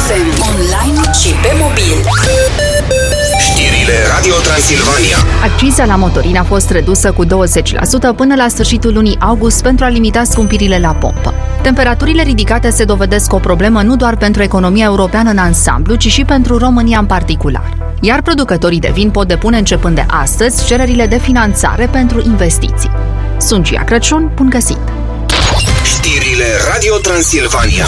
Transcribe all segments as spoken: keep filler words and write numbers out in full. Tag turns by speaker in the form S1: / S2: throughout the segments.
S1: F M, online și pe mobil.
S2: Știrile Radio Transilvania.
S3: Acciza la motorină a fost redusă cu douăzeci la sută până la sfârșitul lunii august pentru a limita scumpirile la pompă. Temperaturile ridicate se dovedesc o problemă nu doar pentru economia europeană în ansamblu, ci și pentru România în particular. Iar producătorii de vin pot depune începând de astăzi cererile de finanțare pentru investiții. Sunt Gia Crăciun, bun găsit!
S2: Știrile Radio Transilvania.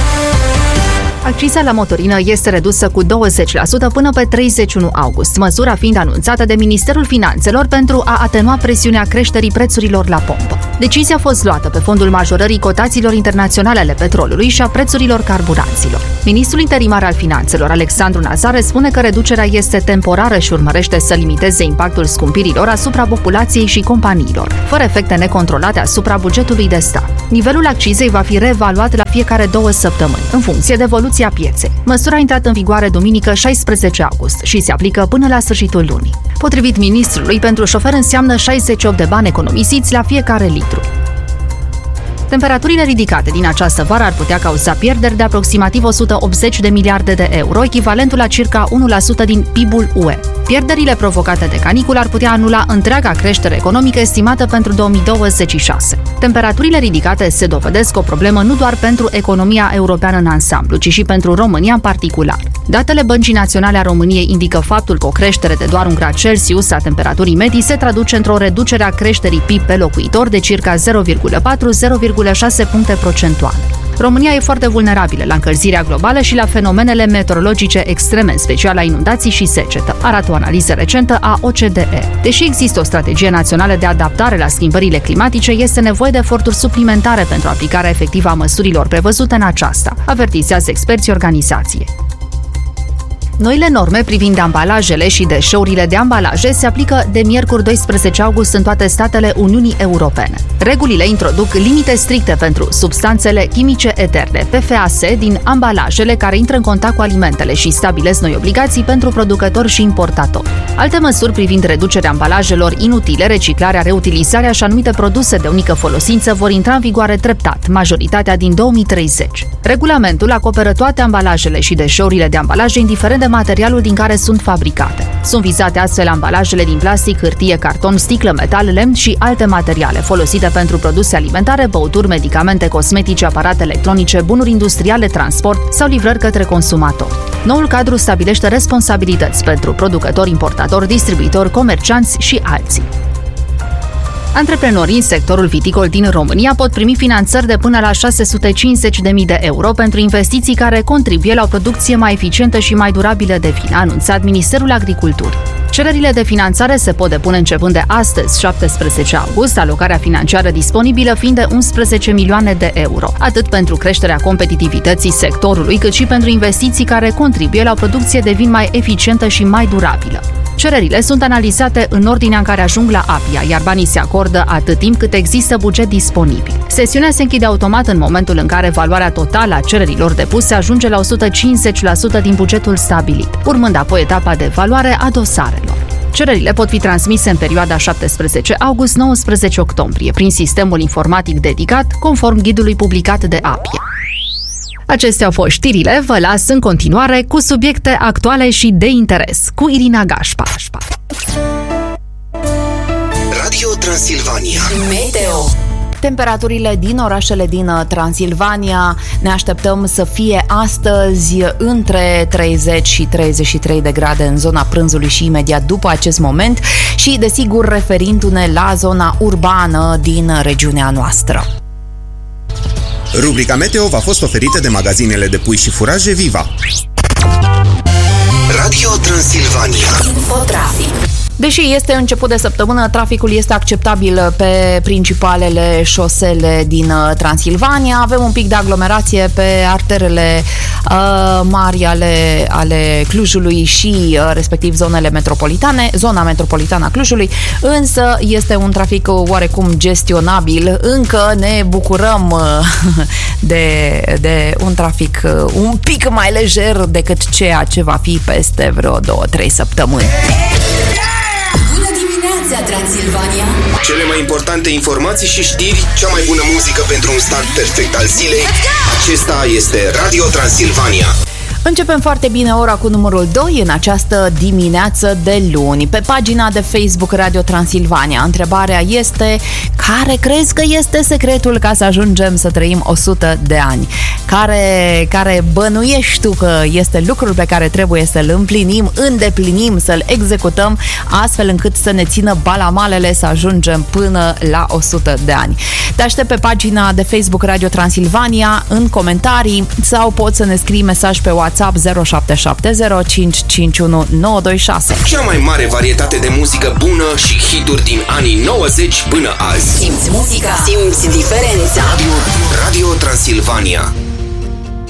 S3: Acciza la motorină este redusă cu douăzeci la sută până pe treizeci și unu august, măsura fiind anunțată de Ministerul Finanțelor pentru a atenua presiunea creșterii prețurilor la pompă. Decizia a fost luată pe fondul majorării cotațiilor internaționale ale petrolului și a prețurilor carburanților. Ministrul interimar al Finanțelor, Alexandru Nazare, spune că reducerea este temporară și urmărește să limiteze impactul scumpirilor asupra populației și companiilor, fără efecte necontrolate asupra bugetului de stat. Nivelul accizei va fi reevaluat la fiecare două săptămâni, în funcție de evoluția pieței. Măsura a intrat în vigoare duminică șaisprezece august și se aplică până la sfârșitul lunii. Potrivit ministrului, pentru șofer înseamnă șaizeci și opt de bani economisiți la fiecare litru. Temperaturile ridicate din această vară ar putea cauza pierderi de aproximativ o sută optzeci de miliarde de euro, echivalentul la circa unu la sută din P I B-ul U E. Pierderile provocate de caniculă ar putea anula întreaga creștere economică estimată pentru două mii douăzeci și șase. Temperaturile ridicate se dovedesc o problemă nu doar pentru economia europeană în ansamblu, ci și pentru România în particular. Datele Băncii Naționale a României indică faptul că o creștere de doar un grad Celsius a temperaturii medii se traduce într-o reducere a creșterii P I B pe locuitor de circa zero virgulă patru - zero virgulă șase puncte procentuale. România e foarte vulnerabilă la încălzirea globală și la fenomenele meteorologice extreme, în special la inundații și secetă, arată o analiză recentă a O C D E. Deși există o strategie națională de adaptare la schimbările climatice, este nevoie de eforturi suplimentare pentru aplicarea efectivă a măsurilor prevăzute în aceasta, avertizează experții organizației. Noile norme privind ambalajele și deșeurile de ambalaje se aplică de miercuri doisprezece august în toate statele Uniunii Europene. Regulile introduc limite stricte pentru substanțele chimice eterne, P F A S, din ambalajele care intră în contact cu alimentele și stabilesc noi obligații pentru producători și importatori. Alte măsuri privind reducerea ambalajelor inutile, reciclarea, reutilizarea și anumite produse de unică folosință vor intra în vigoare treptat, majoritatea din două mii treizeci. Regulamentul acoperă toate ambalajele și deșeurile de ambalaje, indiferent de materialul din care sunt fabricate. Sunt vizate astfel ambalajele din plastic, hârtie, carton, sticlă, metal, lemn și alte materiale folosite pentru produse alimentare, băuturi, medicamente, cosmetice, aparate electronice, bunuri industriale, transport sau livrări către consumatori. Noul cadru stabilește responsabilități pentru producători, importatori, distribuitori, comercianți și alții. Antreprenorii în sectorul viticol din România pot primi finanțări de până la șase sute cincizeci de mii de euro pentru investiții care contribuie la o producție mai eficientă și mai durabilă de vin, a anunțat Ministerul Agriculturii. Cererile de finanțare se pot depune începând de astăzi, șaptesprezece august, alocarea financiară disponibilă fiind de unsprezece milioane de euro, atât pentru creșterea competitivității sectorului, cât și pentru investiții care contribuie la o producție de vin mai eficientă și mai durabilă. Cererile sunt analizate în ordinea în care ajung la A P I A, iar banii se acordă atât timp cât există buget disponibil. Sesiunea se închide automat în momentul în care valoarea totală a cererilor depuse ajunge la o sută cincizeci la sută din bugetul stabilit, urmând apoi etapa de evaluare a dosarelor. Cererile pot fi transmise în perioada șaptesprezece august - nouăsprezece octombrie, prin sistemul informatic dedicat, conform ghidului publicat de A P I A. Acestea au fost știrile, vă las în continuare cu subiecte actuale și de interes, cu Irina Gașpa.
S2: Radio Transilvania.
S1: Meteo.
S4: Temperaturile din orașele din Transilvania ne așteptăm să fie astăzi între treizeci și treizeci și trei de grade în zona prânzului și imediat după acest moment și, desigur, referindu-ne la zona urbană din regiunea noastră.
S2: Rubrica Meteo v-a fost oferită de magazinele de pui și furaje Viva. Radio Transilvania.
S1: Infotrafic.
S4: Deși este început de săptămână, traficul este acceptabil pe principalele șosele din Transilvania. Avem un pic de aglomerație pe arterele uh, mari ale, ale Clujului și uh, respectiv zonele metropolitane, zona metropolitană a Clujului, însă este un trafic oarecum gestionabil. Încă ne bucurăm uh, de, de un trafic uh, un pic mai lejer decât ceea ce va fi peste vreo două trei săptămâni.
S1: Transilvania.
S2: Cele mai importante informații și știri, cea mai bună muzică pentru un start perfect al zilei. Acesta este Radio Transilvania.
S4: Începem foarte bine ora cu numărul doi în această dimineață de luni. Pe pagina de Facebook Radio Transilvania, întrebarea este: care crezi că este secretul ca să ajungem să trăim o sută de ani? Care, care bănuiești tu că este lucrul pe care trebuie să-l împlinim, îndeplinim, să-l executăm, astfel încât să ne țină balamalele să ajungem până la o sută de ani? Te aștept pe pagina de Facebook Radio Transilvania, în comentarii, sau poți să ne scrii mesaj pe WhatsApp zero șapte șapte zero cinci cinci unu nouă doi șase.
S2: Cea mai mare varietate de muzică bună și hituri din anii nouăzeci până azi.
S1: Simți muzica, simți diferența.
S2: Radio, Radio Transilvania.